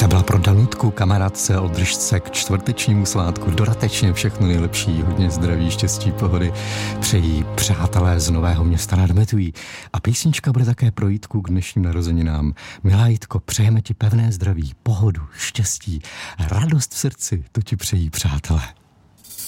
byla pro Danutku, kamarádce, održce k čtvrtečnímu svátku. Dodatečně všechno nejlepší, hodně zdraví, štěstí, pohody přejí přátelé z Nového Města nad Metují. A písnička bude také pro Jitku k dnešním narozeninám. Milá Jitko, přejeme ti pevné zdraví, pohodu, štěstí, radost v srdci, to ti přejí přátelé.